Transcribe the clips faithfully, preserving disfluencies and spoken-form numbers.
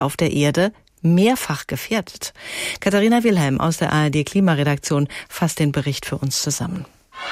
auf der Erde mehrfach gefährdet. Katharina Wilhelm aus der A R D-Klimaredaktion fasst den Bericht für uns zusammen.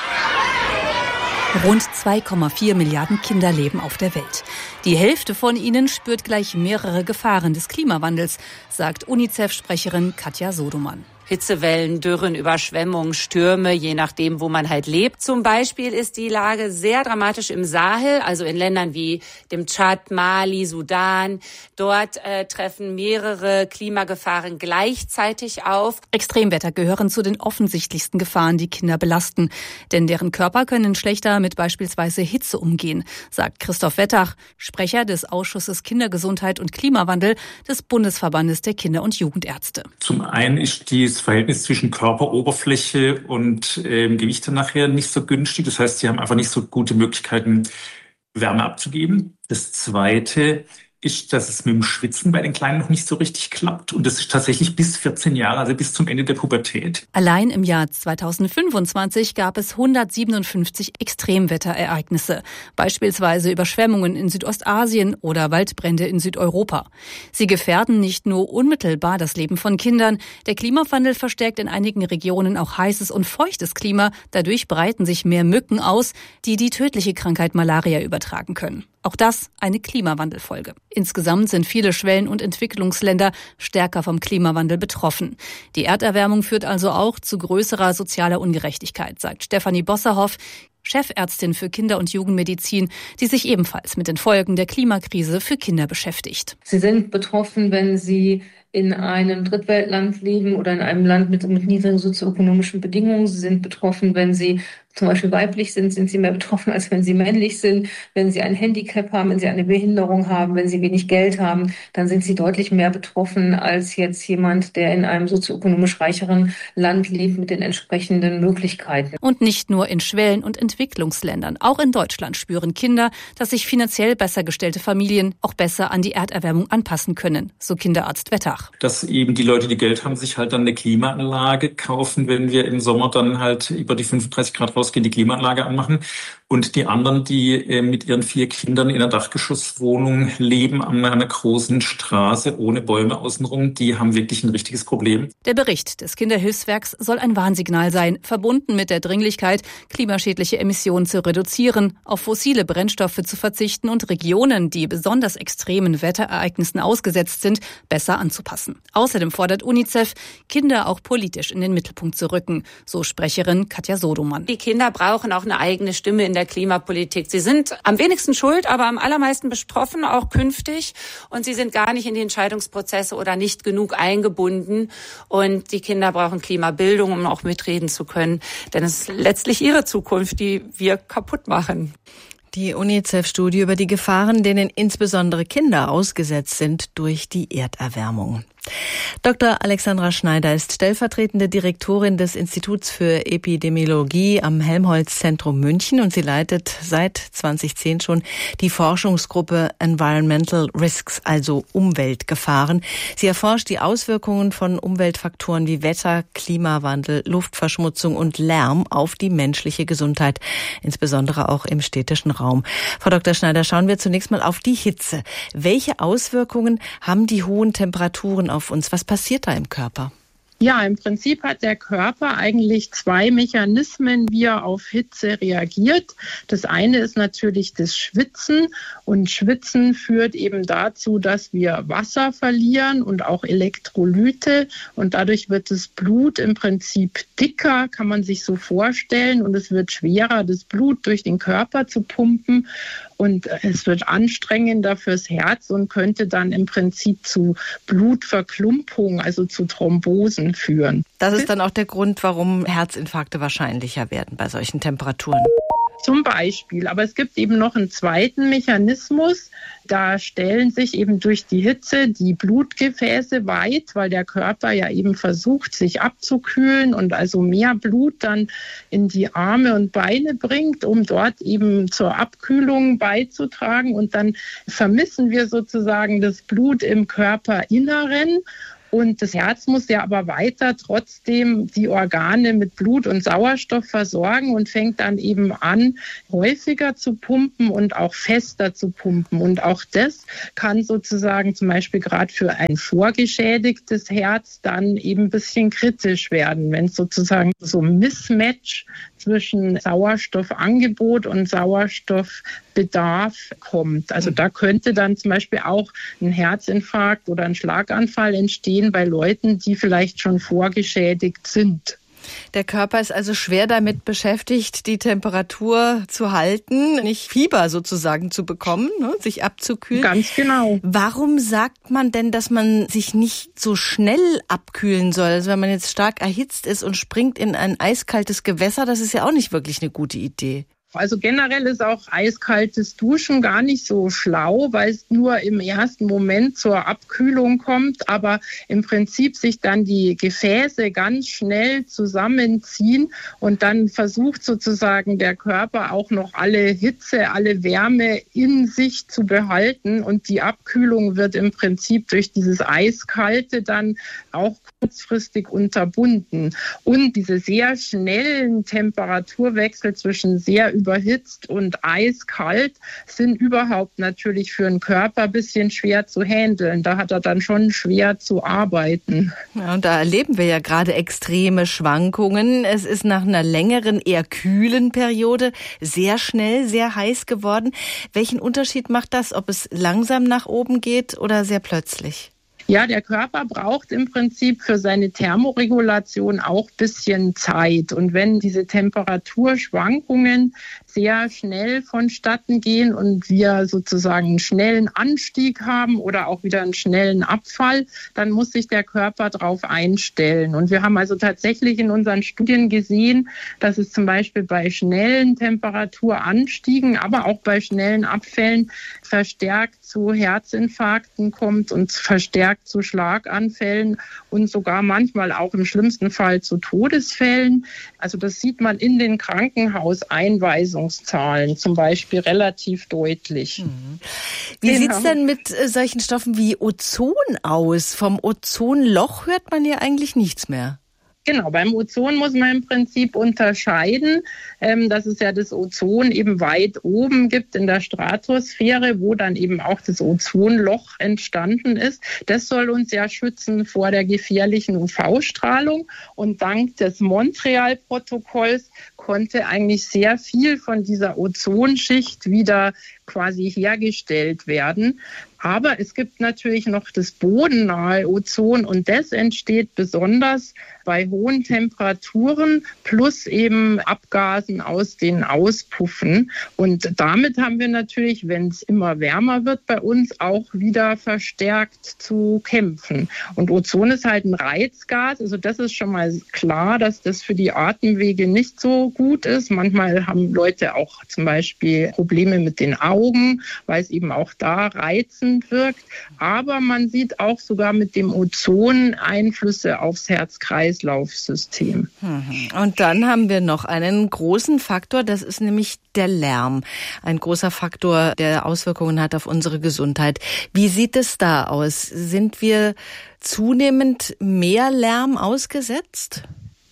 Rund zwei Komma vier Milliarden Kinder leben auf der Welt. Die Hälfte von ihnen spürt gleich mehrere Gefahren des Klimawandels, sagt UNICEF-Sprecherin Katja Sodoman. Hitzewellen, Dürren, Überschwemmungen, Stürme, je nachdem, wo man halt lebt. Zum Beispiel ist die Lage sehr dramatisch im Sahel, also in Ländern wie dem Tschad, Mali, Sudan. Dort äh, treffen mehrere Klimagefahren gleichzeitig auf. Extremwetter gehören zu den offensichtlichsten Gefahren, die Kinder belasten. Denn deren Körper können schlechter mit beispielsweise Hitze umgehen, sagt Christoph Wettach, Sprecher des Ausschusses Kindergesundheit und Klimawandel des Bundesverbandes der Kinder- und Jugendärzte. Zum einen ist die Das Verhältnis zwischen Körperoberfläche und ähm, Gewichte nachher nicht so günstig. Das heißt, sie haben einfach nicht so gute Möglichkeiten, Wärme abzugeben. Das Zweite ist, dass es mit dem Schwitzen bei den Kleinen noch nicht so richtig klappt. Und das ist tatsächlich bis vierzehn Jahre, also bis zum Ende der Pubertät. Allein im Jahr zweitausendfünfundzwanzig gab es hundertsiebenundfünfzig Extremwetterereignisse, beispielsweise Überschwemmungen in Südostasien oder Waldbrände in Südeuropa. Sie gefährden nicht nur unmittelbar das Leben von Kindern. Der Klimawandel verstärkt in einigen Regionen auch heißes und feuchtes Klima. Dadurch breiten sich mehr Mücken aus, die die tödliche Krankheit Malaria übertragen können. Auch das eine Klimawandelfolge. Insgesamt sind viele Schwellen- und Entwicklungsländer stärker vom Klimawandel betroffen. Die Erderwärmung führt also auch zu größerer sozialer Ungerechtigkeit, sagt Stefanie Bosserhoff, Chefärztin für Kinder- und Jugendmedizin, die sich ebenfalls mit den Folgen der Klimakrise für Kinder beschäftigt. Sie sind betroffen, wenn sie in einem Drittweltland leben oder in einem Land mit, mit niedrigen sozioökonomischen Bedingungen. Sie sind betroffen, wenn sie zum Beispiel weiblich sind, sind sie mehr betroffen, als wenn sie männlich sind. Wenn sie ein Handicap haben, wenn sie eine Behinderung haben, wenn sie wenig Geld haben, dann sind sie deutlich mehr betroffen als jetzt jemand, der in einem sozioökonomisch reicheren Land lebt mit den entsprechenden Möglichkeiten. Und nicht nur in Schwellen- und Entwicklungsländern. Auch in Deutschland spüren Kinder, dass sich finanziell besser gestellte Familien auch besser an die Erderwärmung anpassen können, so Kinderarzt Wettach. Dass eben die Leute, die Geld haben, sich halt dann eine Klimaanlage kaufen, wenn wir im Sommer dann halt über die fünfunddreißig Grad rausgehen, die Klimaanlage anmachen. Und die anderen, die äh, mit ihren vier Kindern in einer Dachgeschosswohnung leben an einer großen Straße ohne Bäume außenrum, die haben wirklich ein richtiges Problem. Der Bericht des Kinderhilfswerks soll ein Warnsignal sein, verbunden mit der Dringlichkeit, klimaschädliche Emissionen zu reduzieren, auf fossile Brennstoffe zu verzichten und Regionen, die besonders extremen Wetterereignissen ausgesetzt sind, besser anzupassen. Außerdem fordert UNICEF, Kinder auch politisch in den Mittelpunkt zu rücken, so Sprecherin Katja Sodoman. Die Kinder brauchen auch eine eigene Stimme in der Klimapolitik. Sie sind am wenigsten schuld, aber am allermeisten betroffen, auch künftig. Und sie sind gar nicht in die Entscheidungsprozesse oder nicht genug eingebunden. Und die Kinder brauchen Klimabildung, um auch mitreden zu können. Denn es ist letztlich ihre Zukunft, die wir kaputt machen. Die UNICEF-Studie über die Gefahren, denen insbesondere Kinder ausgesetzt sind durch die Erderwärmung. Doktor Alexandra Schneider ist stellvertretende Direktorin des Instituts für Epidemiologie am Helmholtz-Zentrum München und sie leitet seit zweitausendzehn schon die Forschungsgruppe Environmental Risks, also Umweltgefahren. Sie erforscht die Auswirkungen von Umweltfaktoren wie Wetter, Klimawandel, Luftverschmutzung und Lärm auf die menschliche Gesundheit, insbesondere auch im städtischen Raum. Frau Doktor Schneider, schauen wir zunächst mal auf die Hitze. Welche Auswirkungen haben die hohen Temperaturen auf uns? Was passiert da im Körper? Ja, im Prinzip hat der Körper eigentlich zwei Mechanismen, wie er auf Hitze reagiert. Das eine ist natürlich das Schwitzen und Schwitzen führt eben dazu, dass wir Wasser verlieren und auch Elektrolyte und dadurch wird das Blut im Prinzip dicker, kann man sich so vorstellen, und es wird schwerer, das Blut durch den Körper zu pumpen. Und es wird anstrengender fürs Herz und könnte dann im Prinzip zu Blutverklumpung, also zu Thrombosen führen. Das ist dann auch der Grund, warum Herzinfarkte wahrscheinlicher werden bei solchen Temperaturen. Zum Beispiel. Aber es gibt eben noch einen zweiten Mechanismus. Da stellen sich eben durch die Hitze die Blutgefäße weit, weil der Körper ja eben versucht, sich abzukühlen und also mehr Blut dann in die Arme und Beine bringt, um dort eben zur Abkühlung beizutragen. Und dann vermissen wir sozusagen das Blut im Körperinneren. Und das Herz muss ja aber weiter trotzdem die Organe mit Blut und Sauerstoff versorgen und fängt dann eben an, häufiger zu pumpen und auch fester zu pumpen. Und auch das kann sozusagen zum Beispiel gerade für ein vorgeschädigtes Herz dann eben ein bisschen kritisch werden, wenn es sozusagen so ein Mismatch zwischen Sauerstoffangebot und Sauerstoffbedarf kommt. Also da könnte dann zum Beispiel auch ein Herzinfarkt oder ein Schlaganfall entstehen bei Leuten, die vielleicht schon vorgeschädigt sind. Der Körper ist also schwer damit beschäftigt, die Temperatur zu halten, nicht Fieber sozusagen zu bekommen, ne, sich abzukühlen. Ganz genau. Warum sagt man denn, dass man sich nicht so schnell abkühlen soll? Also wenn man jetzt stark erhitzt ist und springt in ein eiskaltes Gewässer, das ist ja auch nicht wirklich eine gute Idee. Also generell ist auch eiskaltes Duschen gar nicht so schlau, weil es nur im ersten Moment zur Abkühlung kommt, aber im Prinzip sich dann die Gefäße ganz schnell zusammenziehen und dann versucht sozusagen der Körper auch noch alle Hitze, alle Wärme in sich zu behalten und die Abkühlung wird im Prinzip durch dieses Eiskalte dann auch kurzfristig unterbunden. Und diese sehr schnellen Temperaturwechsel zwischen sehr überhitzt und eiskalt sind überhaupt natürlich für den Körper ein bisschen schwer zu handeln. Da hat er dann schon schwer zu arbeiten. Ja, und da erleben wir ja gerade extreme Schwankungen. Es ist nach einer längeren, eher kühlen Periode sehr schnell, sehr heiß geworden. Welchen Unterschied macht das, ob es langsam nach oben geht oder sehr plötzlich? Ja, der Körper braucht im Prinzip für seine Thermoregulation auch ein bisschen Zeit. Und wenn diese Temperaturschwankungen sehr schnell vonstatten gehen und wir sozusagen einen schnellen Anstieg haben oder auch wieder einen schnellen Abfall, dann muss sich der Körper darauf einstellen. Und wir haben also tatsächlich in unseren Studien gesehen, dass es zum Beispiel bei schnellen Temperaturanstiegen, aber auch bei schnellen Abfällen verstärkt zu Herzinfarkten kommt und verstärkt zu Schlaganfällen und sogar manchmal auch im schlimmsten Fall zu Todesfällen. Also das sieht man in den Krankenhauseinweisungszahlen zum Beispiel relativ deutlich. Mhm. Wie genau. Sieht es denn mit äh, solchen Stoffen wie Ozon aus? Vom Ozonloch hört man ja eigentlich nichts mehr. Genau, beim Ozon muss man im Prinzip unterscheiden, ähm, dass es ja das Ozon eben weit oben gibt in der Stratosphäre, wo dann eben auch das Ozonloch entstanden ist. Das soll uns ja schützen vor der gefährlichen U V-Strahlung. Und dank des Montreal-Protokolls konnte eigentlich sehr viel von dieser Ozonschicht wieder quasi hergestellt werden. Aber es gibt natürlich noch das bodennahe Ozon und das entsteht besonders bei hohen Temperaturen plus eben Abgasen aus den Auspuffen. Und damit haben wir natürlich, wenn es immer wärmer wird bei uns, auch wieder verstärkt zu kämpfen. Und Ozon ist halt ein Reizgas, also das ist schon mal klar, dass das für die Atemwege nicht so gut ist. Manchmal haben Leute auch zum Beispiel Probleme mit den Augen, weil es eben auch da reizend wirkt. Aber man sieht auch sogar mit dem Ozon Einflüsse aufs Herz-Kreislauf-System. Und dann haben wir noch einen großen Faktor, das ist nämlich der Lärm. Ein großer Faktor, der Auswirkungen hat auf unsere Gesundheit. Wie sieht es da aus? Sind wir zunehmend mehr Lärm ausgesetzt?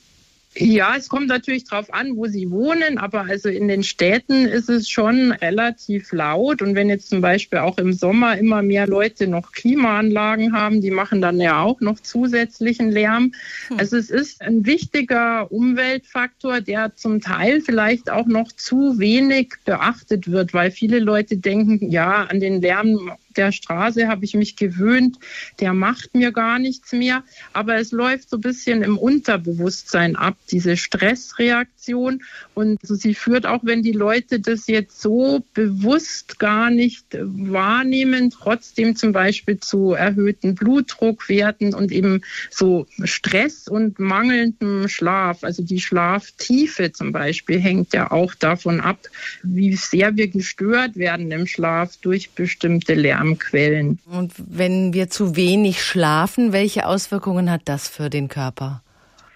Ja, es kommt natürlich drauf an, wo Sie wohnen, aber also in den Städten ist es schon relativ laut. Und wenn jetzt zum Beispiel auch im Sommer immer mehr Leute noch Klimaanlagen haben, die machen dann ja auch noch zusätzlichen Lärm. Hm. Also es ist ein wichtiger Umweltfaktor, der zum Teil vielleicht auch noch zu wenig beachtet wird, weil viele Leute denken, ja, an den Lärm der Straße habe ich mich gewöhnt, der macht mir gar nichts mehr. Aber es läuft so ein bisschen im Unterbewusstsein ab, diese Stressreaktion. Und also sie führt auch, wenn die Leute das jetzt so bewusst gar nicht wahrnehmen, trotzdem zum Beispiel zu erhöhten Blutdruckwerten und eben so Stress und mangelndem Schlaf. Also die Schlaftiefe zum Beispiel hängt ja auch davon ab, wie sehr wir gestört werden im Schlaf durch bestimmte Lärm. Quellen. Und wenn wir zu wenig schlafen, welche Auswirkungen hat das für den Körper?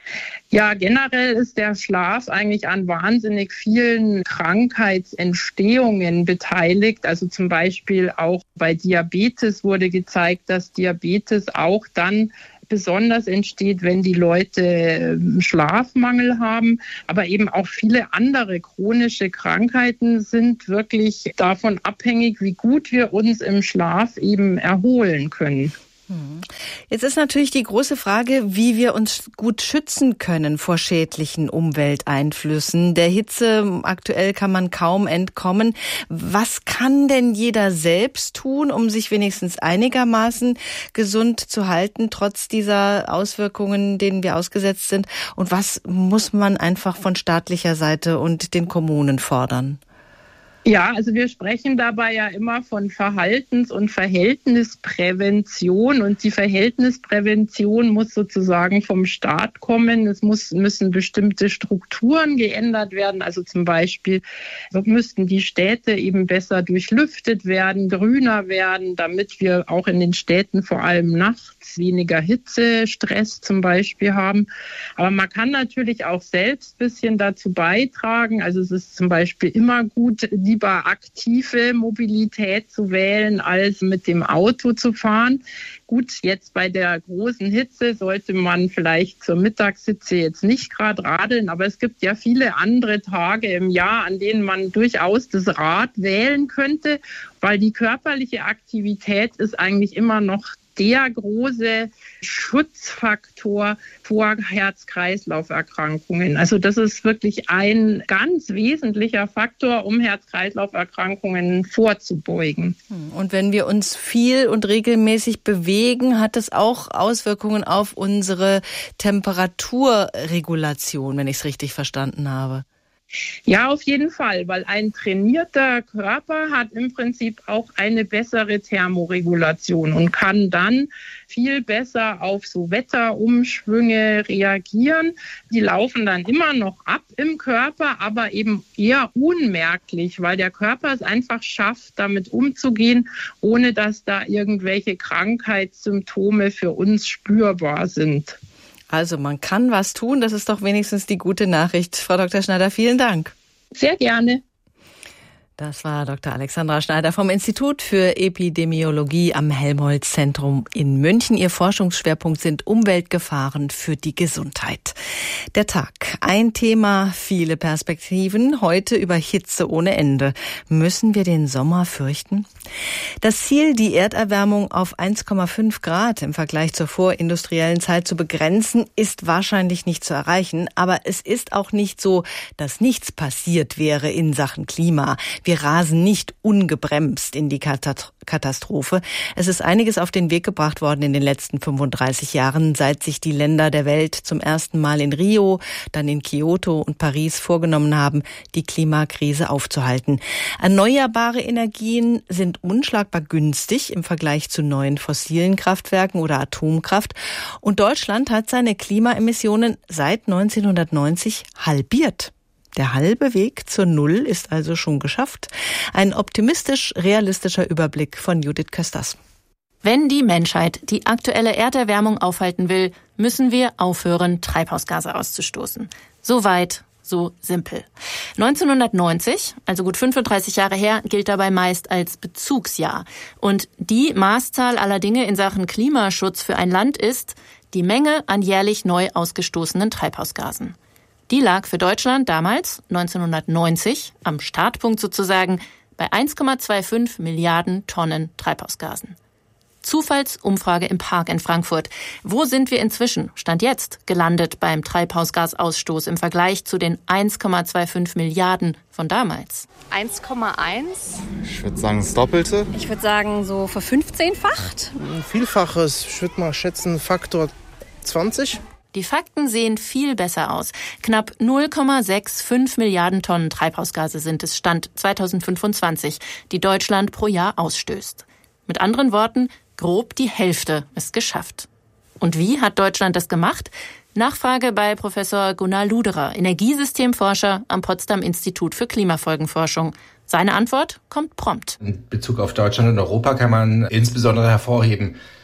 Ja, generell ist der Schlaf eigentlich an wahnsinnig vielen Krankheitsentstehungen beteiligt. Also zum Beispiel auch bei Diabetes wurde gezeigt, dass Diabetes auch dann besonders entsteht, wenn die Leute Schlafmangel haben. Aber eben auch viele andere chronische Krankheiten sind wirklich davon abhängig, wie gut wir uns im Schlaf eben erholen können. Jetzt ist natürlich die große Frage, wie wir uns gut schützen können vor schädlichen Umwelteinflüssen. Der Hitze aktuell kann man kaum entkommen. Was kann denn jeder selbst tun, um sich wenigstens einigermaßen gesund zu halten, trotz dieser Auswirkungen, denen wir ausgesetzt sind? Und was muss man einfach von staatlicher Seite und den Kommunen fordern? Ja, also wir sprechen dabei ja immer von Verhaltens- und Verhältnisprävention, und die Verhältnisprävention muss sozusagen vom Staat kommen. Es muss, müssen bestimmte Strukturen geändert werden, also zum Beispiel müssten die Städte eben besser durchlüftet werden, grüner werden, damit wir auch in den Städten vor allem nachts weniger Hitzestress zum Beispiel haben. Aber man kann natürlich auch selbst ein bisschen dazu beitragen. Also es ist zum Beispiel immer gut, lieber aktive Mobilität zu wählen, als mit dem Auto zu fahren. Gut, jetzt bei der großen Hitze sollte man vielleicht zur Mittagshitze jetzt nicht gerade radeln, aber es gibt ja viele andere Tage im Jahr, an denen man durchaus das Rad wählen könnte, weil die körperliche Aktivität ist eigentlich immer noch der große Schutzfaktor vor Herz-Kreislauf-Erkrankungen. Also das ist wirklich ein ganz wesentlicher Faktor, um Herz-Kreislauf-Erkrankungen vorzubeugen. Und wenn wir uns viel und regelmäßig bewegen, hat das auch Auswirkungen auf unsere Temperaturregulation, wenn ich es richtig verstanden habe. Ja, auf jeden Fall, weil ein trainierter Körper hat im Prinzip auch eine bessere Thermoregulation und kann dann viel besser auf so Wetterumschwünge reagieren. Die laufen dann immer noch ab im Körper, aber eben eher unmerklich, weil der Körper es einfach schafft, damit umzugehen, ohne dass da irgendwelche Krankheitssymptome für uns spürbar sind. Also man kann was tun, das ist doch wenigstens die gute Nachricht. Frau Doktor Schneider, vielen Dank. Sehr gerne. Das war Doktor Alexandra Schneider vom Institut für Epidemiologie am Helmholtz-Zentrum in München. Ihr Forschungsschwerpunkt sind Umweltgefahren für die Gesundheit. Der Tag. Ein Thema, viele Perspektiven. Heute über Hitze ohne Ende. Müssen wir den Sommer fürchten? Das Ziel, die Erderwärmung auf eins Komma fünf Grad im Vergleich zur vorindustriellen Zeit zu begrenzen, ist wahrscheinlich nicht zu erreichen. Aber es ist auch nicht so, dass nichts passiert wäre in Sachen Klima. Wir rasen nicht ungebremst in die Katastrophe. Es ist einiges auf den Weg gebracht worden in den letzten fünfunddreißig Jahren, seit sich die Länder der Welt zum ersten Mal in Rio, dann in Kyoto und Paris vorgenommen haben, die Klimakrise aufzuhalten. Erneuerbare Energien sind unschlagbar günstig im Vergleich zu neuen fossilen Kraftwerken oder Atomkraft. Und Deutschland hat seine Klimaemissionen seit neunzehnhundertneunzig halbiert. Der halbe Weg zur Null ist also schon geschafft. Ein optimistisch-realistischer Überblick von Judith Kösters. Wenn die Menschheit die aktuelle Erderwärmung aufhalten will, müssen wir aufhören, Treibhausgase auszustoßen. So weit, so simpel. neunzehnhundertneunzig, also gut fünfunddreißig Jahre her, gilt dabei meist als Bezugsjahr. Und die Maßzahl aller Dinge in Sachen Klimaschutz für ein Land ist die Menge an jährlich neu ausgestoßenen Treibhausgasen. Die lag für Deutschland damals, neunzehnhundertneunzig, am Startpunkt sozusagen, bei eins Komma fünfundzwanzig Milliarden Tonnen Treibhausgasen. Zufallsumfrage im Park in Frankfurt. Wo sind wir inzwischen, Stand jetzt, gelandet beim Treibhausgasausstoß im Vergleich zu den eins Komma fünfundzwanzig Milliarden von damals? eins Komma eins. Ich würde sagen das Doppelte. Ich würde sagen so verfünfzehnfacht. Ein Vielfaches, ich würde mal schätzen Faktor zwanzig. Die Fakten sehen viel besser aus. Knapp null Komma fünfundsechzig Milliarden Tonnen Treibhausgase sind es Stand zweitausendfünfundzwanzig, die Deutschland pro Jahr ausstößt. Mit anderen Worten, grob die Hälfte ist geschafft. Und wie hat Deutschland das gemacht? Nachfrage bei Professor Gunnar Luderer, Energiesystemforscher am Potsdam Institut für Klimafolgenforschung. Seine Antwort kommt prompt. In Bezug auf Deutschland und Europa kann man insbesondere hervorheben,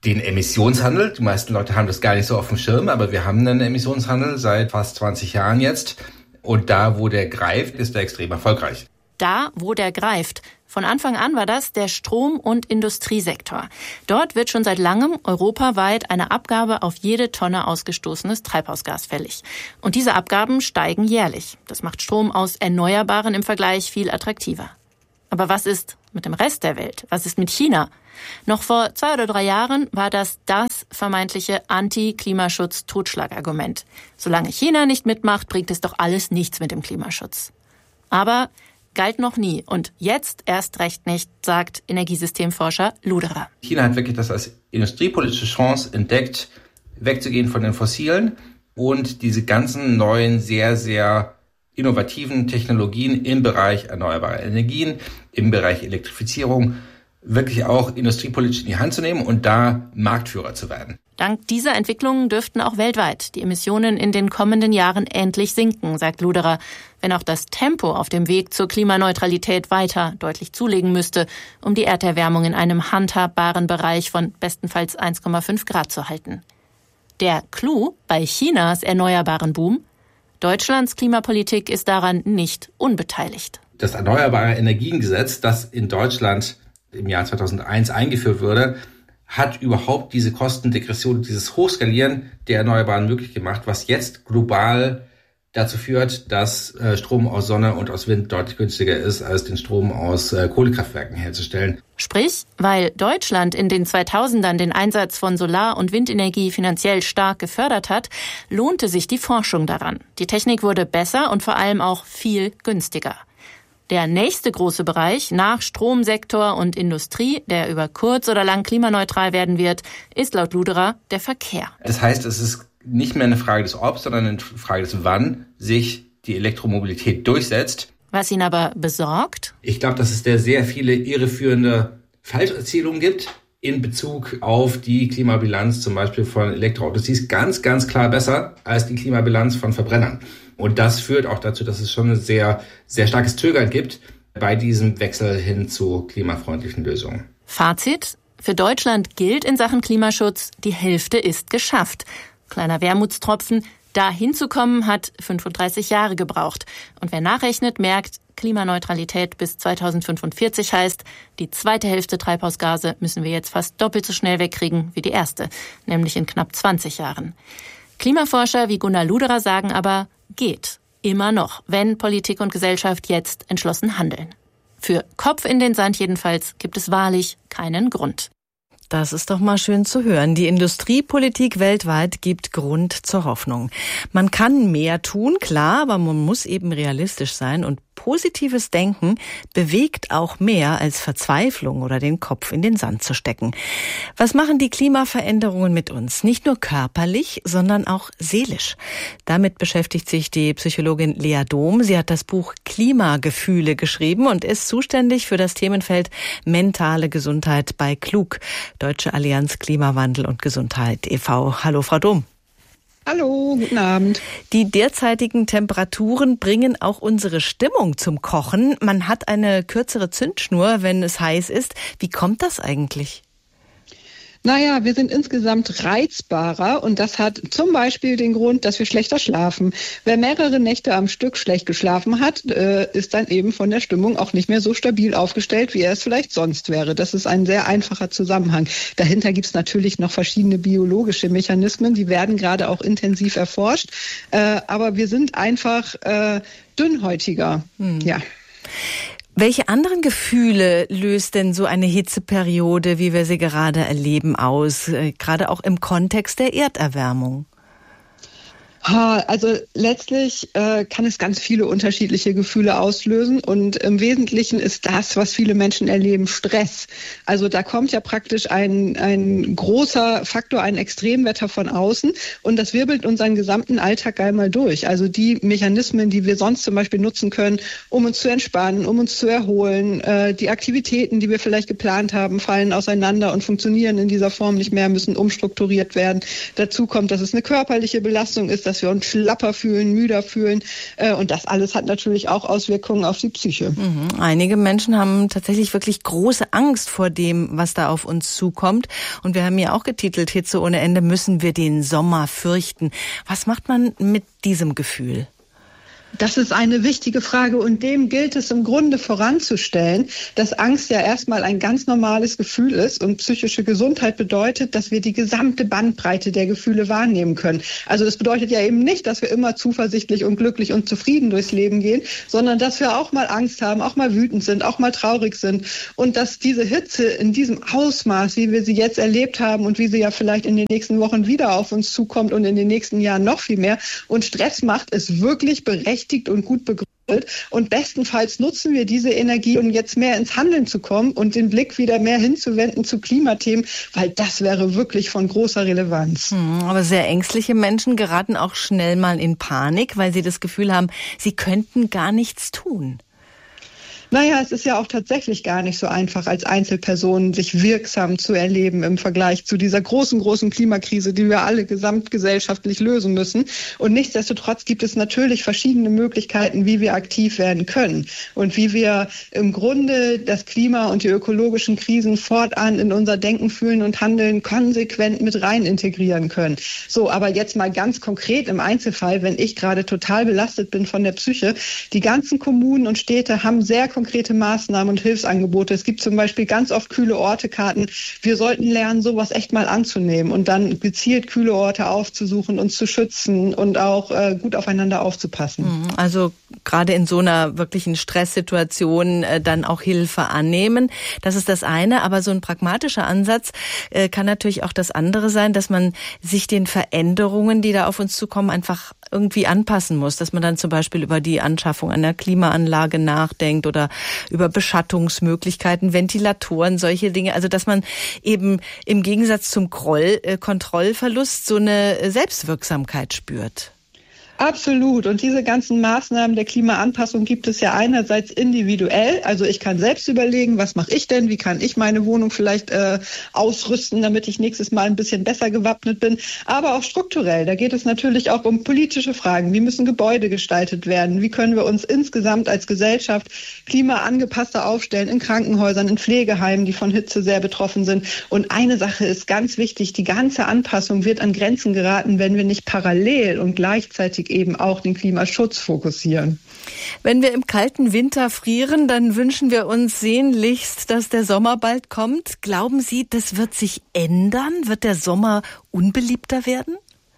Den Emissionshandel. Die meisten Leute haben das gar nicht so auf dem Schirm, aber wir haben einen Emissionshandel seit fast zwanzig Jahren jetzt. Und da, wo der greift, ist er extrem erfolgreich. Da, wo der greift. Von Anfang an war das der Strom- und Industriesektor. Dort wird schon seit langem europaweit eine Abgabe auf jede Tonne ausgestoßenes Treibhausgas fällig. Und diese Abgaben steigen jährlich. Das macht Strom aus Erneuerbaren im Vergleich viel attraktiver. Aber was ist mit dem Rest der Welt? Was ist mit China? Noch vor zwei oder drei Jahren war das das vermeintliche Anti-Klimaschutz-Totschlagargument. Solange China nicht mitmacht, bringt es doch alles nichts mit dem Klimaschutz. Aber galt noch nie und jetzt erst recht nicht, sagt Energiesystemforscher Luderer. China hat wirklich das als industriepolitische Chance entdeckt, wegzugehen von den Fossilen und diese ganzen neuen, sehr, sehr innovativen Technologien im Bereich erneuerbare Energien, im Bereich Elektrifizierung wirklich auch industriepolitisch in die Hand zu nehmen und da Marktführer zu werden. Dank dieser Entwicklungen dürften auch weltweit die Emissionen in den kommenden Jahren endlich sinken, sagt Luderer, wenn auch das Tempo auf dem Weg zur Klimaneutralität weiter deutlich zulegen müsste, um die Erderwärmung in einem handhabbaren Bereich von bestenfalls eins Komma fünf Grad zu halten. Der Clou bei Chinas erneuerbaren Boom: Deutschlands Klimapolitik ist daran nicht unbeteiligt. Das Erneuerbare Energiengesetz, das in Deutschland im Jahr zweitausendeins eingeführt wurde, hat überhaupt diese Kostendegression, dieses Hochskalieren der Erneuerbaren möglich gemacht, was jetzt global dazu führt, dass äh, Strom aus Sonne und aus Wind deutlich günstiger ist, als den Strom aus äh, Kohlekraftwerken herzustellen. Sprich, weil Deutschland in den zweitausendern den Einsatz von Solar- und Windenergie finanziell stark gefördert hat, lohnte sich die Forschung daran. Die Technik wurde besser und vor allem auch viel günstiger. Der nächste große Bereich nach Stromsektor und Industrie, der über kurz oder lang klimaneutral werden wird, ist laut Luderer der Verkehr. Das heißt, es ist nicht mehr eine Frage des Ob, sondern eine Frage des Wann sich die Elektromobilität durchsetzt. Was ihn aber besorgt? Ich glaube, dass es da sehr viele irreführende Falscherzählungen gibt in Bezug auf die Klimabilanz zum Beispiel von Elektroautos. Die ist ganz, ganz klar besser als die Klimabilanz von Verbrennern. Und das führt auch dazu, dass es schon ein sehr, sehr starkes Zögern gibt bei diesem Wechsel hin zu klimafreundlichen Lösungen. Fazit: Für Deutschland gilt in Sachen Klimaschutz, die Hälfte ist geschafft. Kleiner Wermutstropfen: Da hinzukommen hat fünfunddreißig Jahre gebraucht. Und wer nachrechnet, merkt, Klimaneutralität bis zweitausendfünfundvierzig heißt, die zweite Hälfte Treibhausgase müssen wir jetzt fast doppelt so schnell wegkriegen wie die erste, nämlich in knapp zwanzig Jahren. Klimaforscher wie Gunnar Luderer sagen aber, geht. Immer noch, wenn Politik und Gesellschaft jetzt entschlossen handeln. Für Kopf in den Sand jedenfalls gibt es wahrlich keinen Grund. Das ist doch mal schön zu hören. Die Industriepolitik weltweit gibt Grund zur Hoffnung. Man kann mehr tun, klar, aber man muss eben realistisch sein und positives Denken bewegt auch mehr als Verzweiflung oder den Kopf in den Sand zu stecken. Was machen die Klimaveränderungen mit uns? Nicht nur körperlich, sondern auch seelisch. Damit beschäftigt sich die Psychologin Lea Dom. Sie hat das Buch Klimagefühle geschrieben und ist zuständig für das Themenfeld mentale Gesundheit bei Klug, Deutsche Allianz Klimawandel und Gesundheit e V Hallo, Frau Dom. Hallo, guten Abend. Die derzeitigen Temperaturen bringen auch unsere Stimmung zum Kochen. Man hat eine kürzere Zündschnur, wenn es heiß ist. Wie kommt das eigentlich? Naja, wir sind insgesamt reizbarer und das hat zum Beispiel den Grund, dass wir schlechter schlafen. Wer mehrere Nächte am Stück schlecht geschlafen hat, äh, ist dann eben von der Stimmung auch nicht mehr so stabil aufgestellt, wie er es vielleicht sonst wäre. Das ist ein sehr einfacher Zusammenhang. Dahinter gibt es natürlich noch verschiedene biologische Mechanismen, die werden gerade auch intensiv erforscht. Äh, aber wir sind einfach äh, dünnhäutiger. Hm. Ja. Welche anderen Gefühle löst denn so eine Hitzeperiode, wie wir sie gerade erleben, aus, gerade auch im Kontext der Erderwärmung? Also letztlich äh, kann es ganz viele unterschiedliche Gefühle auslösen und im Wesentlichen ist das, was viele Menschen erleben, Stress. Also da kommt ja praktisch ein, ein großer Faktor, ein Extremwetter von außen und das wirbelt unseren gesamten Alltag einmal durch. Also die Mechanismen, die wir sonst zum Beispiel nutzen können, um uns zu entspannen, um uns zu erholen, äh, die Aktivitäten, die wir vielleicht geplant haben, fallen auseinander und funktionieren in dieser Form nicht mehr, müssen umstrukturiert werden. Dazu kommt, dass es eine körperliche Belastung ist, dass wir uns schlapper fühlen, müder fühlen. Und das alles hat natürlich auch Auswirkungen auf die Psyche. Mhm. Einige Menschen haben tatsächlich wirklich große Angst vor dem, was da auf uns zukommt. Und wir haben ja auch getitelt, Hitze ohne Ende, müssen wir den Sommer fürchten. Was macht man mit diesem Gefühl? Das ist eine wichtige Frage und dem gilt es im Grunde voranzustellen, dass Angst ja erstmal ein ganz normales Gefühl ist und psychische Gesundheit bedeutet, dass wir die gesamte Bandbreite der Gefühle wahrnehmen können. Also das bedeutet ja eben nicht, dass wir immer zuversichtlich und glücklich und zufrieden durchs Leben gehen, sondern dass wir auch mal Angst haben, auch mal wütend sind, auch mal traurig sind und dass diese Hitze in diesem Ausmaß, wie wir sie jetzt erlebt haben und wie sie ja vielleicht in den nächsten Wochen wieder auf uns zukommt und in den nächsten Jahren noch viel mehr und Stress macht, ist wirklich berechtigt und gut begründet. Und bestenfalls nutzen wir diese Energie, um jetzt mehr ins Handeln zu kommen und den Blick wieder mehr hinzuwenden zu Klimathemen, weil das wäre wirklich von großer Relevanz. Aber sehr ängstliche Menschen geraten auch schnell mal in Panik, weil sie das Gefühl haben, sie könnten gar nichts tun. Naja, es ist ja auch tatsächlich gar nicht so einfach, als Einzelperson sich wirksam zu erleben im Vergleich zu dieser großen, großen Klimakrise, die wir alle gesamtgesellschaftlich lösen müssen. Und nichtsdestotrotz gibt es natürlich verschiedene Möglichkeiten, wie wir aktiv werden können und wie wir im Grunde das Klima und die ökologischen Krisen fortan in unser Denken, Fühlen und Handeln konsequent mit rein integrieren können. So, aber jetzt mal ganz konkret im Einzelfall, wenn ich gerade total belastet bin von der Psyche, die ganzen Kommunen und Städte haben sehr konkrete Maßnahmen und Hilfsangebote. Es gibt zum Beispiel ganz oft kühle Orte-Karten. Wir sollten lernen, sowas echt mal anzunehmen und dann gezielt kühle Orte aufzusuchen, uns zu schützen und auch äh, gut aufeinander aufzupassen. Also gerade in so einer wirklichen Stresssituation äh, dann auch Hilfe annehmen. Das ist das eine, aber so ein pragmatischer Ansatz äh, kann natürlich auch das andere sein, dass man sich den Veränderungen, die da auf uns zukommen, einfach irgendwie anpassen muss, dass man dann zum Beispiel über die Anschaffung einer Klimaanlage nachdenkt oder über Beschattungsmöglichkeiten, Ventilatoren, solche Dinge. Also dass man eben im Gegensatz zum Kroll, äh, Kontrollverlust so eine Selbstwirksamkeit spürt. Absolut. Und diese ganzen Maßnahmen der Klimaanpassung gibt es ja einerseits individuell. Also ich kann selbst überlegen, was mache ich denn? Wie kann ich meine Wohnung vielleicht äh, ausrüsten, damit ich nächstes Mal ein bisschen besser gewappnet bin? Aber auch strukturell. Da geht es natürlich auch um politische Fragen. Wie müssen Gebäude gestaltet werden? Wie können wir uns insgesamt als Gesellschaft klimaangepasster aufstellen in Krankenhäusern, in Pflegeheimen, die von Hitze sehr betroffen sind? Und eine Sache ist ganz wichtig. Die ganze Anpassung wird an Grenzen geraten, wenn wir nicht parallel und gleichzeitig eben auch den Klimaschutz fokussieren. Wenn wir im kalten Winter frieren, dann wünschen wir uns sehnlichst, dass der Sommer bald kommt. Glauben Sie, das wird sich ändern? Wird der Sommer unbeliebter werden?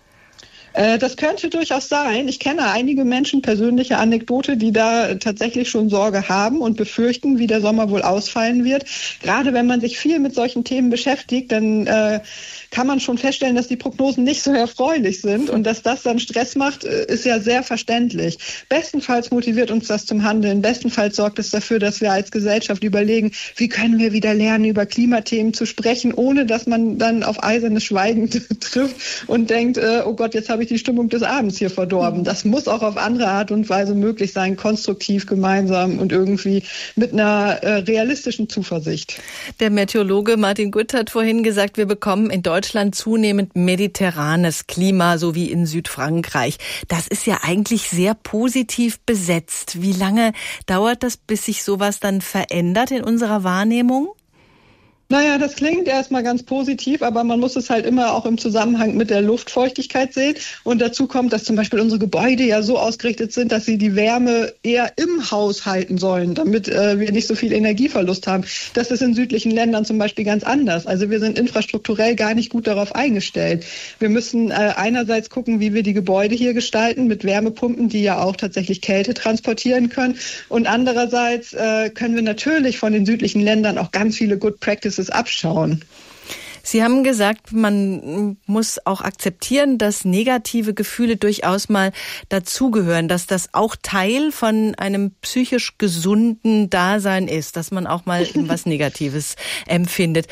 Das könnte durchaus sein. Ich kenne einige Menschen, persönliche Anekdote, die da tatsächlich schon Sorge haben und befürchten, wie der Sommer wohl ausfallen wird. Gerade wenn man sich viel mit solchen Themen beschäftigt, dann äh, kann man schon feststellen, dass die Prognosen nicht so erfreulich sind und dass das dann Stress macht, ist ja sehr verständlich. Bestenfalls motiviert uns das zum Handeln. Bestenfalls sorgt es dafür, dass wir als Gesellschaft überlegen, wie können wir wieder lernen, über Klimathemen zu sprechen, ohne dass man dann auf eisernes Schweigen trifft und denkt, äh, oh Gott, jetzt habe ich die Stimmung des Abends hier verdorben. Das muss auch auf andere Art und Weise möglich sein, konstruktiv, gemeinsam und irgendwie mit einer äh, realistischen Zuversicht. Der Meteorologe Martin Gutt hat vorhin gesagt, wir bekommen in Deutschland zunehmend mediterranes Klima, so wie in Südfrankreich. Das ist ja eigentlich sehr positiv besetzt. Wie lange dauert das, bis sich sowas dann verändert in unserer Wahrnehmung? Naja, das klingt erstmal ganz positiv, aber man muss es halt immer auch im Zusammenhang mit der Luftfeuchtigkeit sehen. Und dazu kommt, dass zum Beispiel unsere Gebäude ja so ausgerichtet sind, dass sie die Wärme eher im Haus halten sollen, damit äh, wir nicht so viel Energieverlust haben. Das ist in südlichen Ländern zum Beispiel ganz anders. Also wir sind infrastrukturell gar nicht gut darauf eingestellt. Wir müssen äh, einerseits gucken, wie wir die Gebäude hier gestalten mit Wärmepumpen, die ja auch tatsächlich Kälte transportieren können. Und andererseits äh, können wir natürlich von den südlichen Ländern auch ganz viele Good Practices abschauen. Sie haben gesagt, man muss auch akzeptieren, dass negative Gefühle durchaus mal dazugehören, dass das auch Teil von einem psychisch gesunden Dasein ist, dass man auch mal was Negatives empfindet.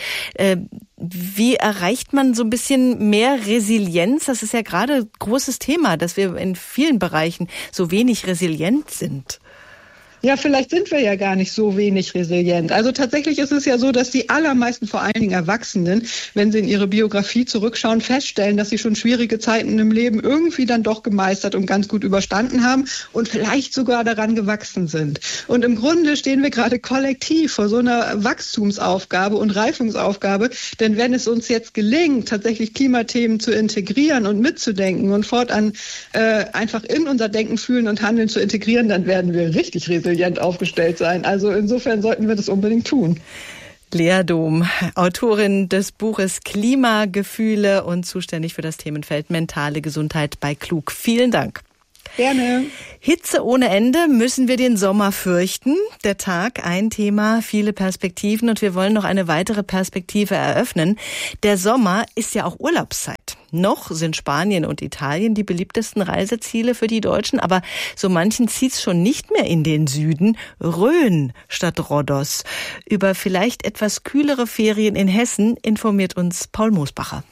Wie erreicht man so ein bisschen mehr Resilienz? Das ist ja gerade ein großes Thema, dass wir in vielen Bereichen so wenig resilient sind. Ja, vielleicht sind wir ja gar nicht so wenig resilient. Also tatsächlich ist es ja so, dass die allermeisten, vor allen Dingen Erwachsenen, wenn sie in ihre Biografie zurückschauen, feststellen, dass sie schon schwierige Zeiten im Leben irgendwie dann doch gemeistert und ganz gut überstanden haben und vielleicht sogar daran gewachsen sind. Und im Grunde stehen wir gerade kollektiv vor so einer Wachstumsaufgabe und Reifungsaufgabe, denn wenn es uns jetzt gelingt, tatsächlich Klimathemen zu integrieren und mitzudenken und fortan äh, einfach in unser Denken, Fühlen und Handeln zu integrieren, dann werden wir richtig resilient aufgestellt sein. Also insofern sollten wir das unbedingt tun. Lea Dom, Autorin des Buches Klimagefühle und zuständig für das Themenfeld mentale Gesundheit bei Klug. Vielen Dank. Gerne. Hitze ohne Ende, müssen wir den Sommer fürchten? Der Tag, ein Thema, viele Perspektiven und wir wollen noch eine weitere Perspektive eröffnen. Der Sommer ist ja auch Urlaubszeit. Noch sind Spanien und Italien die beliebtesten Reiseziele für die Deutschen, aber so manchen zieht's schon nicht mehr in den Süden. Rhön statt Rhodos. Über vielleicht etwas kühlere Ferien in Hessen informiert uns Paul Moosbacher.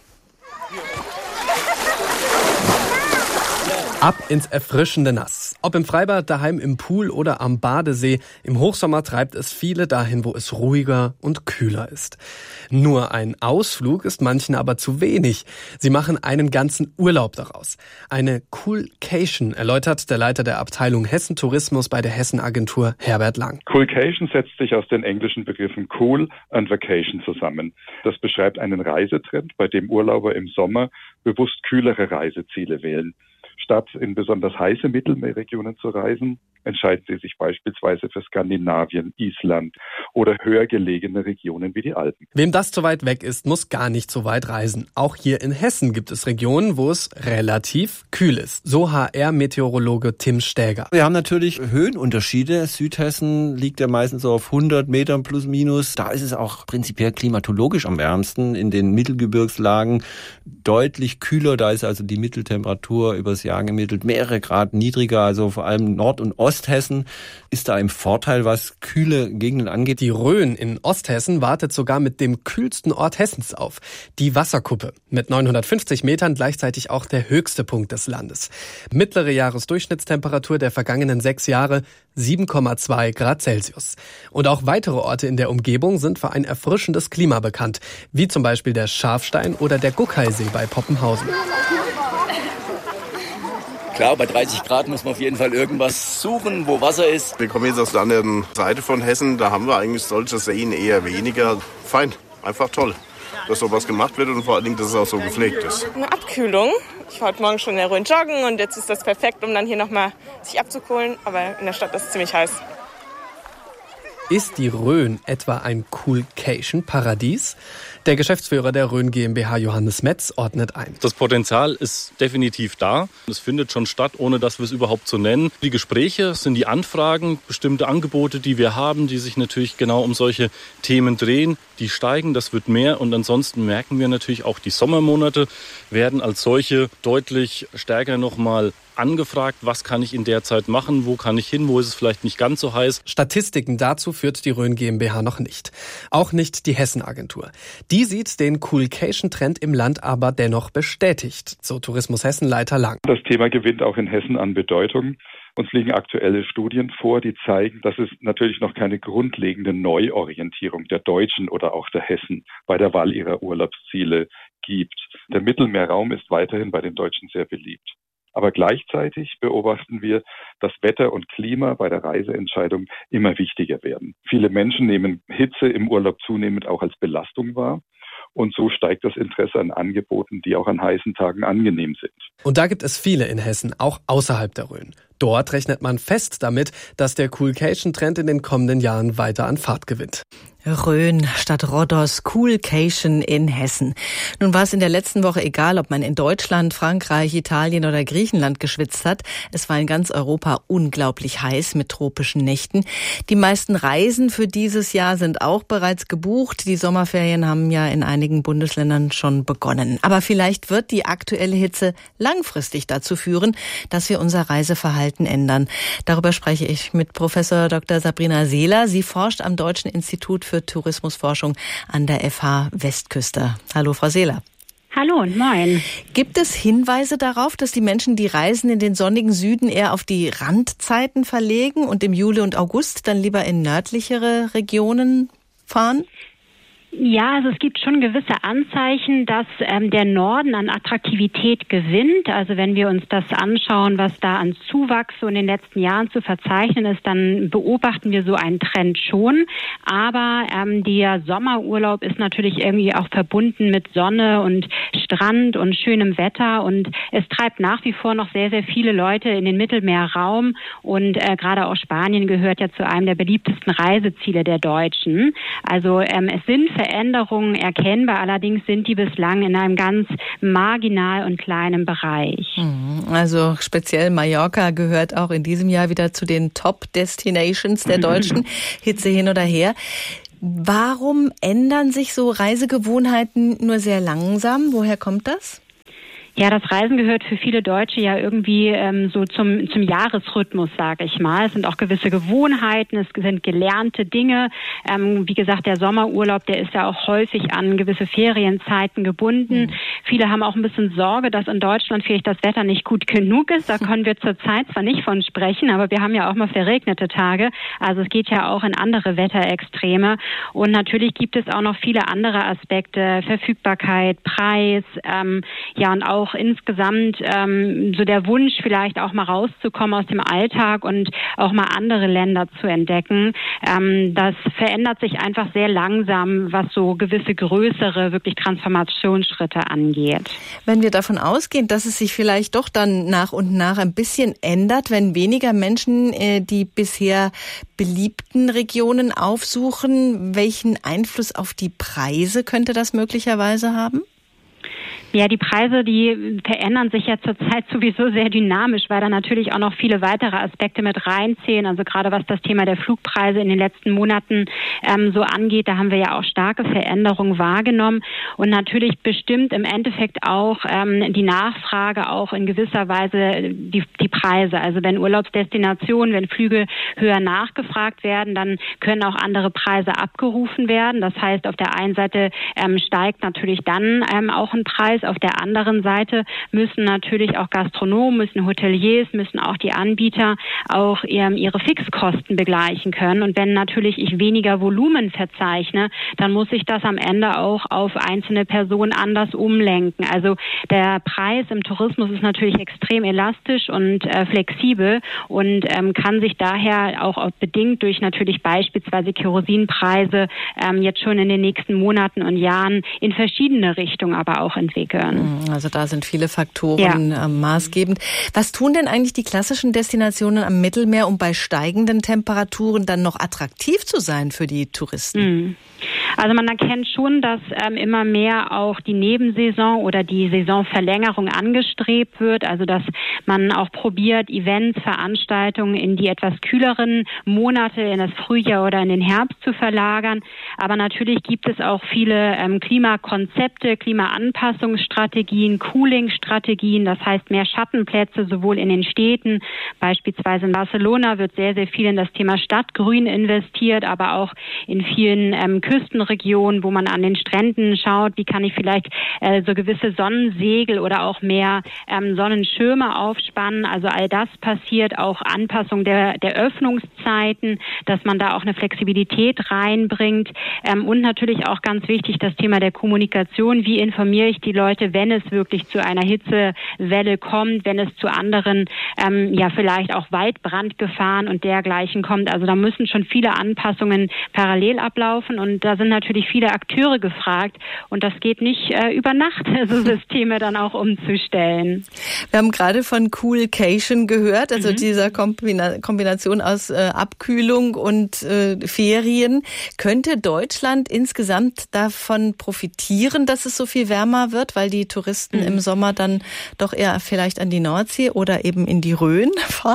Ab ins erfrischende Nass. Ob im Freibad, daheim im Pool oder am Badesee, im Hochsommer treibt es viele dahin, wo es ruhiger und kühler ist. Nur ein Ausflug ist manchen aber zu wenig. Sie machen einen ganzen Urlaub daraus. Eine Coolcation, erläutert der Leiter der Abteilung Hessen Tourismus bei der Hessen-Agentur Herbert Lang. Coolcation setzt sich aus den englischen Begriffen Cool und Vacation zusammen. Das beschreibt einen Reisetrend, bei dem Urlauber im Sommer bewusst kühlere Reiseziele wählen. Statt in besonders heiße Mittelmeerregionen zu reisen, entscheiden sie sich beispielsweise für Skandinavien, Island oder höher gelegene Regionen wie die Alpen. Wem das zu weit weg ist, muss gar nicht so weit reisen. Auch hier in Hessen gibt es Regionen, wo es relativ kühl ist. So H R-Meteorologe Tim Stäger. Wir haben natürlich Höhenunterschiede. Südhessen liegt ja meistens so auf hundert Metern plus minus. Da ist es auch prinzipiell klimatologisch am wärmsten. In den Mittelgebirgslagen deutlich kühler. Da ist also die Mitteltemperatur übers Jahr gemittelt mehrere Grad niedriger. Also vor allem Nord- und Osthessen ist da im Vorteil, was kühle Gegenden angeht. Die Rhön in Osthessen wartet sogar mit dem kühlsten Ort Hessens auf, die Wasserkuppe. Mit neunhundertfünfzig Metern gleichzeitig auch der höchste Punkt des Landes. Mittlere Jahresdurchschnittstemperatur der vergangenen sechs Jahre sieben Komma zwei Grad Celsius. Und auch weitere Orte in der Umgebung sind für ein erfrischendes Klima bekannt, wie zum Beispiel der Schafstein oder der Guckheisee bei Poppenhausen. Klar, bei dreißig Grad muss man auf jeden Fall irgendwas suchen, wo Wasser ist. Wir kommen jetzt aus der anderen Seite von Hessen. Da haben wir eigentlich solche Seen eher weniger. Fein, einfach toll, dass sowas gemacht wird und vor allen Dingen, dass es auch so gepflegt ist. Eine Abkühlung. Ich war heute Morgen schon in der Rhön joggen und jetzt ist das perfekt, um dann hier nochmal sich abzukohlen. Aber in der Stadt ist es ziemlich heiß. Ist die Rhön etwa ein Coolcation-Paradies? Der Geschäftsführer der Rhön GmbH, Johannes Metz, ordnet ein. Das Potenzial ist definitiv da. Es findet schon statt, ohne dass wir es überhaupt so nennen. Die Gespräche sind die Anfragen, bestimmte Angebote, die wir haben, die sich natürlich genau um solche Themen drehen. Die steigen, das wird mehr. Und ansonsten merken wir natürlich auch, die Sommermonate werden als solche deutlich stärker nochmal angefragt, was kann ich in der Zeit machen, wo kann ich hin, wo ist es vielleicht nicht ganz so heiß. Statistiken dazu führt die Rhön GmbH noch nicht. Auch nicht die Hessen-Agentur. Die sieht den Coolcation-Trend im Land aber dennoch bestätigt, so Tourismus Hessen-Leiter Lang. Das Thema gewinnt auch in Hessen an Bedeutung. Uns liegen aktuelle Studien vor, die zeigen, dass es natürlich noch keine grundlegende Neuorientierung der Deutschen oder auch der Hessen bei der Wahl ihrer Urlaubsziele gibt. Der Mittelmeerraum ist weiterhin bei den Deutschen sehr beliebt. Aber gleichzeitig beobachten wir, dass Wetter und Klima bei der Reiseentscheidung immer wichtiger werden. Viele Menschen nehmen Hitze im Urlaub zunehmend auch als Belastung wahr. Und so steigt das Interesse an Angeboten, die auch an heißen Tagen angenehm sind. Und da gibt es viele in Hessen, auch außerhalb der Rhön. Dort rechnet man fest damit, dass der Coolcation-Trend in den kommenden Jahren weiter an Fahrt gewinnt. Rhön statt Rhodos, Coolcation in Hessen. Nun war es in der letzten Woche egal, ob man in Deutschland, Frankreich, Italien oder Griechenland geschwitzt hat. Es war in ganz Europa unglaublich heiß mit tropischen Nächten. Die meisten Reisen für dieses Jahr sind auch bereits gebucht. Die Sommerferien haben ja in einigen Bundesländern schon begonnen. Aber vielleicht wird die aktuelle Hitze langfristig dazu führen, dass wir unser Reiseverhalten ändern. Darüber spreche ich mit Professor Doktor Sabrina Seeler. Sie forscht am Deutschen Institut für Tourismusforschung an der F H Westküste. Hallo, Frau Seeler. Hallo und moin. Gibt es Hinweise darauf, dass die Menschen die Reisen in den sonnigen Süden eher auf die Randzeiten verlegen und im Juli und August dann lieber in nördlichere Regionen fahren? Ja, also es gibt schon gewisse Anzeichen, dass ähm, der Norden an Attraktivität gewinnt. Also wenn wir uns das anschauen, was da an Zuwachs so in den letzten Jahren zu verzeichnen ist, dann beobachten wir so einen Trend schon. Aber ähm, der Sommerurlaub ist natürlich irgendwie auch verbunden mit Sonne und Strand und schönem Wetter. Und es treibt nach wie vor noch sehr, sehr viele Leute in den Mittelmeerraum. Und äh, gerade auch Spanien gehört ja zu einem der beliebtesten Reiseziele der Deutschen. Also ähm, es sind Veränderungen erkennbar, allerdings sind die bislang in einem ganz marginal und kleinen Bereich. Also speziell Mallorca gehört auch in diesem Jahr wieder zu den Top-Destinations der Deutschen, Hitze hin oder her. Warum ändern sich so Reisegewohnheiten nur sehr langsam? Woher kommt das? Ja, das Reisen gehört für viele Deutsche ja irgendwie ähm, so zum zum Jahresrhythmus, sage ich mal. Es sind auch gewisse Gewohnheiten, es sind gelernte Dinge. Ähm, wie gesagt, der Sommerurlaub, der ist ja auch häufig an gewisse Ferienzeiten gebunden. Mhm. Viele haben auch ein bisschen Sorge, dass in Deutschland vielleicht das Wetter nicht gut genug ist. Da können wir zurzeit zwar nicht von sprechen, aber wir haben ja auch mal verregnete Tage. Also es geht ja auch in andere Wetterextreme. Und natürlich gibt es auch noch viele andere Aspekte, Verfügbarkeit, Preis, ähm, ja und auch Auch insgesamt ähm, so der Wunsch, vielleicht auch mal rauszukommen aus dem Alltag und auch mal andere Länder zu entdecken. Ähm, das verändert sich einfach sehr langsam, was so gewisse größere, wirklich Transformationsschritte angeht. Wenn wir davon ausgehen, dass es sich vielleicht doch dann nach und nach ein bisschen ändert, wenn weniger Menschen äh, die bisher beliebten Regionen aufsuchen, welchen Einfluss auf die Preise könnte das möglicherweise haben? Ja, die Preise, die verändern sich ja zurzeit sowieso sehr dynamisch, weil da natürlich auch noch viele weitere Aspekte mit reinzählen. Also gerade was das Thema der Flugpreise in den letzten Monaten ähm, so angeht, da haben wir ja auch starke Veränderungen wahrgenommen. Und natürlich bestimmt im Endeffekt auch ähm, die Nachfrage auch in gewisser Weise die, die Preise. Also wenn Urlaubsdestinationen, wenn Flüge höher nachgefragt werden, dann können auch andere Preise abgerufen werden. Das heißt, auf der einen Seite ähm, steigt natürlich dann ähm, auch ein Preis. Auf der anderen Seite müssen natürlich auch Gastronomen, müssen Hoteliers, müssen auch die Anbieter auch ihre Fixkosten begleichen können. Und wenn natürlich ich weniger Volumen verzeichne, dann muss ich das am Ende auch auf einzelne Personen anders umlenken. Also der Preis im Tourismus ist natürlich extrem elastisch und äh, flexibel und ähm, kann sich daher auch, auch bedingt durch natürlich beispielsweise Kerosinpreise ähm, jetzt schon in den nächsten Monaten und Jahren in verschiedene Richtungen aber auch entwickeln. Also da sind viele Faktoren ja. maßgebend. Was tun denn eigentlich die klassischen Destinationen am Mittelmeer, um bei steigenden Temperaturen dann noch attraktiv zu sein für die Touristen? Also man erkennt schon, dass ähm, immer mehr auch die Nebensaison oder die Saisonverlängerung angestrebt wird. Also dass man auch probiert, Events, Veranstaltungen in die etwas kühleren Monate, in das Frühjahr oder in den Herbst zu verlagern. Aber natürlich gibt es auch viele ähm, Klimakonzepte, Klimaanpassungsstrategien, Cooling-Strategien. Das heißt mehr Schattenplätze sowohl in den Städten, beispielsweise in Barcelona wird sehr, sehr viel in das Thema Stadtgrün investiert, aber auch in vielen ähm, Küstenregionen, wo man an den Stränden schaut, wie kann ich vielleicht äh, so gewisse Sonnensegel oder auch mehr ähm, Sonnenschirme aufspannen. Also all das passiert, auch Anpassung der, der Öffnungszeiten, dass man da auch eine Flexibilität reinbringt. Ähm, und natürlich auch ganz wichtig das Thema der Kommunikation. Wie informiere ich die Leute, wenn es wirklich zu einer Hitzewelle kommt, wenn es zu anderen, ähm, ja vielleicht auch Waldbrandgefahren und dergleichen kommt. Also da müssen schon viele Anpassungen parallel ablaufen und da sind natürlich viele Akteure gefragt und das geht nicht äh, über Nacht, so Systeme dann auch umzustellen. Wir haben gerade von Coolcation gehört, also mhm. dieser Kombina- Kombination aus äh, Abkühlung und äh, Ferien. Könnte Deutschland insgesamt davon profitieren, dass es so viel wärmer wird, weil die Touristen mhm. im Sommer dann doch eher vielleicht an die Nordsee oder eben in die Rhön fahren?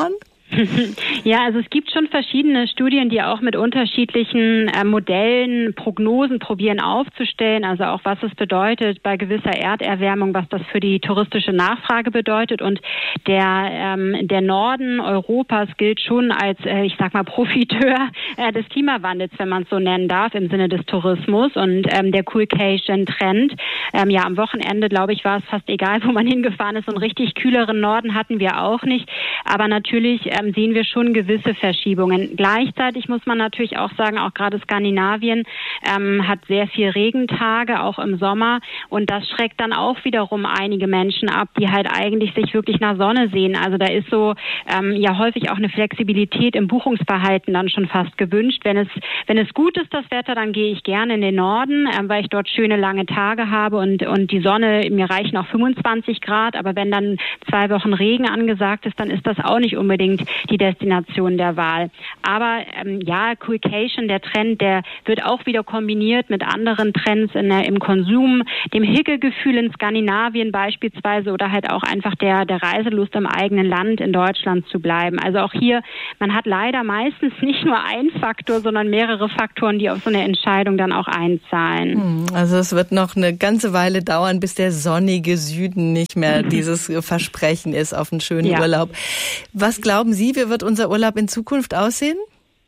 Ja, also es gibt schon verschiedene Studien, die auch mit unterschiedlichen äh, Modellen, Prognosen probieren aufzustellen, also auch was es bedeutet bei gewisser Erderwärmung, was das für die touristische Nachfrage bedeutet. Und der ähm, der Norden Europas gilt schon als, äh, ich sag mal, Profiteur äh, des Klimawandels, wenn man es so nennen darf, im Sinne des Tourismus. Und ähm, der Coolcation-Trend, ähm, ja, am Wochenende, glaube ich, war es fast egal, wo man hingefahren ist. So einen richtig kühleren Norden hatten wir auch nicht. Aber natürlich ähm, sehen wir schon gewisse Verschiebungen. Gleichzeitig muss man natürlich auch sagen, auch gerade Skandinavien ähm, hat sehr viel Regentage, auch im Sommer. Und das schreckt dann auch wiederum einige Menschen ab, die halt eigentlich sich wirklich nach Sonne sehen. Also da ist so ähm, ja häufig auch eine Flexibilität im Buchungsverhalten dann schon fast gewünscht. Wenn es wenn es gut ist, das Wetter, dann gehe ich gerne in den Norden, ähm, weil ich dort schöne lange Tage habe und und die Sonne, mir reichen auch fünfundzwanzig Grad. Aber wenn dann zwei Wochen Regen angesagt ist, dann ist das auch nicht unbedingt die Destination der Wahl. Aber ähm, ja, Coolcation, der Trend, der wird auch wieder kombiniert mit anderen Trends in der, im Konsum, dem Hickelgefühl in Skandinavien beispielsweise oder halt auch einfach der, der Reiselust im eigenen Land in Deutschland zu bleiben. Also auch hier, man hat leider meistens nicht nur einen Faktor, sondern mehrere Faktoren, die auf so eine Entscheidung dann auch einzahlen. Also es wird noch eine ganze Weile dauern, bis der sonnige Süden nicht mehr dieses Versprechen ist auf einen schönen ja. Urlaub. Was glauben Sie, wie wird unser Urlaub in Zukunft aussehen?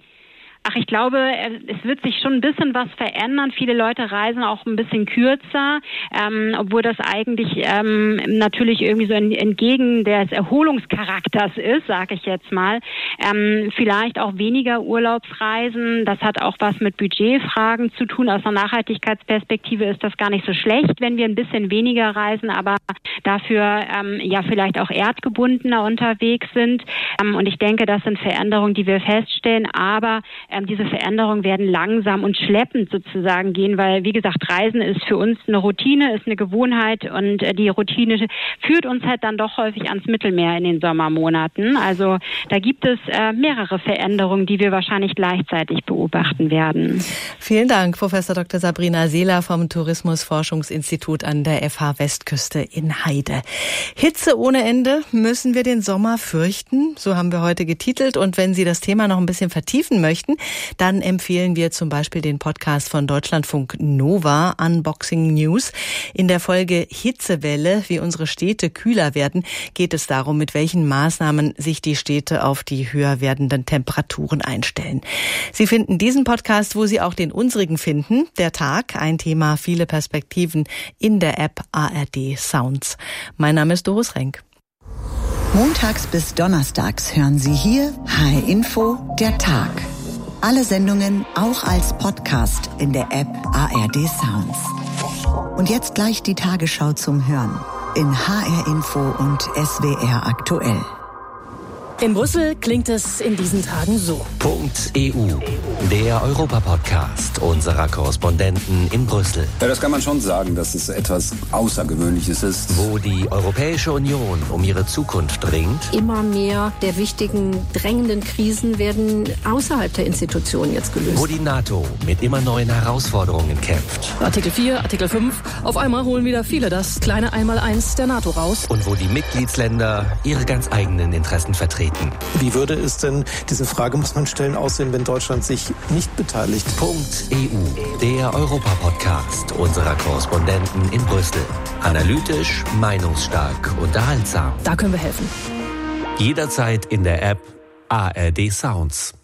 Ach, ich glaube, es wird sich schon ein bisschen was verändern. Viele Leute reisen auch ein bisschen kürzer, ähm, obwohl das eigentlich ähm, natürlich irgendwie so entgegen des Erholungscharakters ist, sage ich jetzt mal. Ähm, vielleicht auch weniger Urlaubsreisen. Das hat auch was mit Budgetfragen zu tun. Aus einer Nachhaltigkeitsperspektive ist das gar nicht so schlecht, wenn wir ein bisschen weniger reisen, aber dafür ähm, ja vielleicht auch erdgebundener unterwegs sind. Ähm, und ich denke, das sind Veränderungen, die wir feststellen, aber ähm, diese Veränderungen werden langsam und schleppend sozusagen gehen, weil, wie gesagt, Reisen ist für uns eine Routine, ist eine Gewohnheit und äh, die Routine führt uns halt dann doch häufig ans Mittelmeer in den Sommermonaten. Also da gibt es äh, mehrere Veränderungen, die wir wahrscheinlich gleichzeitig beobachten werden. Vielen Dank, Professor Doktor Sabrina Seeler vom Tourismusforschungsinstitut an der F H Westküste in Heide. Hitze ohne Ende, müssen wir den Sommer fürchten? So haben wir heute getitelt. Und wenn Sie das Thema noch ein bisschen vertiefen möchten, dann empfehlen wir zum Beispiel den Podcast von Deutschlandfunk Nova, Unboxing News. In der Folge Hitzewelle, wie unsere Städte kühler werden, geht es darum, mit welchen Maßnahmen sich die Städte auf die höher werdenden Temperaturen einstellen. Sie finden diesen Podcast, wo Sie auch den unsrigen finden. Der Tag, ein Thema, viele Perspektiven in der App A R D Sounds. Mein Name ist Doris Renk. Montags bis donnerstags hören Sie hier H R Info, der Tag. Alle Sendungen auch als Podcast in der App A R D Sounds. Und jetzt gleich die Tagesschau zum Hören in H R Info und S W R aktuell. In Brüssel klingt es in diesen Tagen so. Punkt E U, der Europa-Podcast unserer Korrespondenten in Brüssel. Ja, das kann man schon sagen, dass es etwas Außergewöhnliches ist. Wo die Europäische Union um ihre Zukunft ringt. Immer mehr der wichtigen, drängenden Krisen werden außerhalb der Institutionen jetzt gelöst. Wo die NATO mit immer neuen Herausforderungen kämpft. Artikel vier, Artikel fünf, auf einmal holen wieder viele das kleine Einmaleins der NATO raus. Und wo die Mitgliedsländer ihre ganz eigenen Interessen vertreten. Wie würde es denn, diese Frage muss man stellen, aussehen, wenn Deutschland sich nicht beteiligt? Punkt E U, der Europa-Podcast unserer Korrespondenten in Brüssel. Analytisch, meinungsstark, unterhaltsam. Da können wir helfen. Jederzeit in der App A R D Sounds.